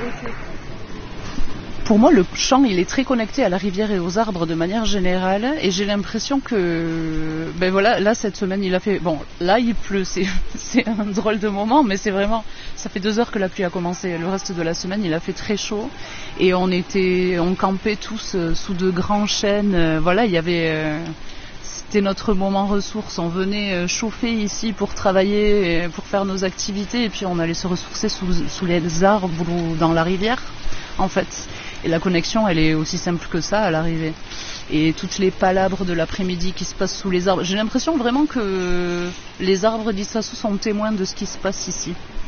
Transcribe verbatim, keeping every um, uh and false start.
bosser. Pour moi, le champ, il est très connecté à la rivière et aux arbres de manière générale, et j'ai l'impression que, ben voilà, là cette semaine, il a fait, bon, là il pleut, c'est, c'est un drôle de moment, mais c'est vraiment, ça fait deux heures que la pluie a commencé. Le reste de la semaine, il a fait très chaud, et on était, on campait tous euh, sous de grands chênes. Euh, voilà, il y avait, euh, c'était notre moment ressource. On venait euh, chauffer ici pour travailler, et pour faire nos activités, et puis on allait se ressourcer sous, sous les arbres ou dans la rivière, en fait. Et la connexion, elle est aussi simple que ça à l'arrivée. Et toutes les palabres de l'après-midi qui se passent sous les arbres. J'ai l'impression vraiment que les arbres d'Issasou sont témoins de ce qui se passe ici.